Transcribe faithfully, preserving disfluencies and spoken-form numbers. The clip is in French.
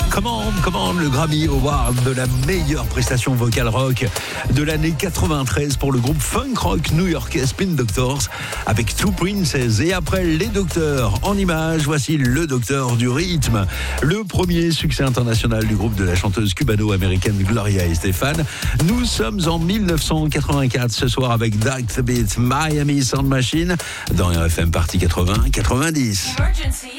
Commande, commande le Grammy Award de la meilleure prestation vocale rock de l'année quatre-vingt-treize pour le groupe funk rock new-yorkais Spin Doctors avec Two Princes. Et après les Docteurs en images, voici le Docteur du rythme, le premier succès international du groupe de la chanteuse cubano-américaine Gloria Estefan. Nous sommes en mille neuf cent quatre-vingt-quatre ce soir avec Dark the Beat, Miami Sound Machine dans R F M Party quatre-vingts quatre-vingt-dix.